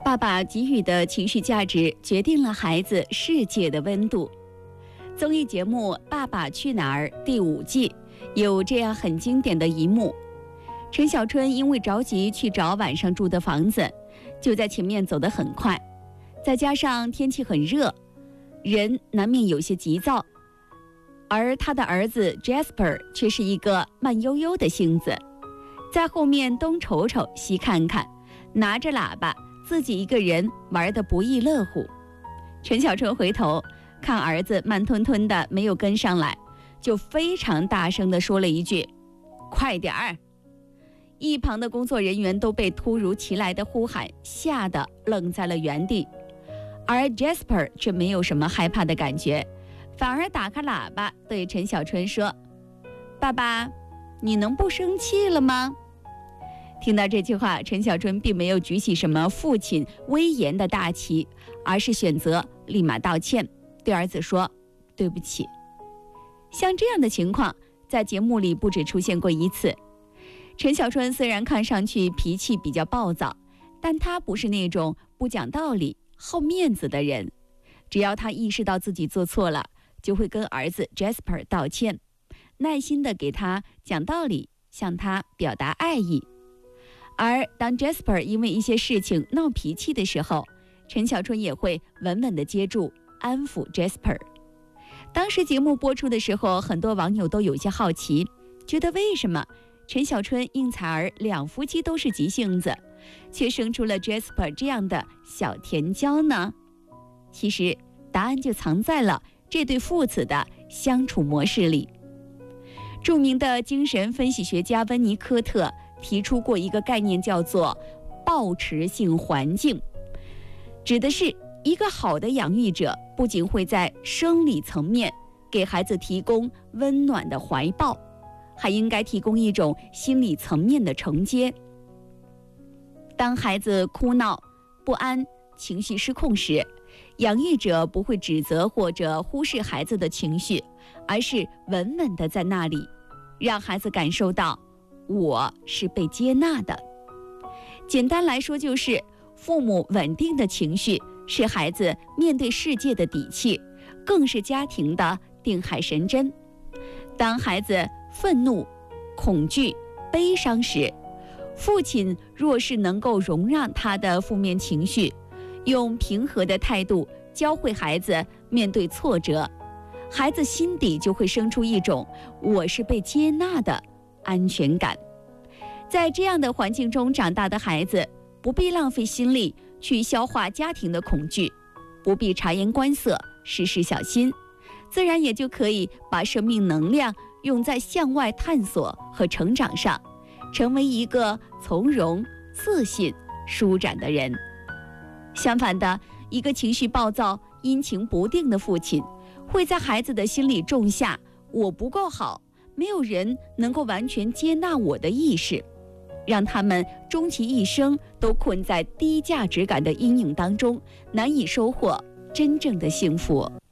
爸爸给予的情绪价值决定了孩子世界的温度。综艺节目《爸爸去哪儿》第5季有这样很经典的一幕：陈小春因为着急去找晚上住的房子，就在前面走得很快，再加上天气很热，人难免有些急躁。而他的儿子 Jasper 却是一个慢悠悠的性子，在后面东瞅瞅西看看，拿着喇叭自己一个人玩得不亦乐乎。陈小春回头看儿子慢吞吞的没有跟上来，就非常大声地说了一句：“快点儿！”一旁的工作人员都被突如其来的呼喊吓得愣在了原地，而 Jasper 却没有什么害怕的感觉，反而打开喇叭对陈小春说：“爸爸，你能不生气了吗？”听到这句话，陈小春并没有举起什么父亲威严的大旗，而是选择立马道歉，对儿子说：“对不起。”像这样的情况在节目里不止出现过1次。陈小春虽然看上去脾气比较暴躁，但他不是那种不讲道理、好面子的人。只要他意识到自己做错了，就会跟儿子 Jasper 道歉，耐心地给他讲道理，向他表达爱意。而当 Jasper 因为一些事情闹脾气的时候，陈小春也会稳稳地接住，安抚 Jasper。 当时节目播出的时候，很多网友都有些好奇，觉得为什么陈小春、应采儿2夫妻都是急性子，却生出了 Jasper 这样的小甜椒呢？其实答案就藏在了这对父子的相处模式里。著名的精神分析学家温尼科特提出过一个概念，叫做抱持性环境，指的是一个好的养育者不仅会在生理层面给孩子提供温暖的怀抱，还应该提供一种心理层面的承接。当孩子哭闹、不安、情绪失控时，养育者不会指责或者忽视孩子的情绪，而是稳稳地在那里，让孩子感受到我是被接纳的。简单来说，就是父母稳定的情绪是孩子面对世界的底气，更是家庭的定海神针。当孩子愤怒、恐惧、悲伤时，父亲若是能够容让他的负面情绪，用平和的态度教会孩子面对挫折，孩子心底就会生出一种我是被接纳的安全感。在这样的环境中长大的孩子，不必浪费心力去消化家庭的恐惧，不必察言观色、事事小心，自然也就可以把生命能量用在向外探索和成长上，成为一个从容、自信、舒展的人。相反的，一个情绪暴躁、阴晴不定的父亲，会在孩子的心里种下我不够好，没有人能够完全接纳我的意识，让他们终其一生都困在低价值感的阴影当中，难以收获真正的幸福。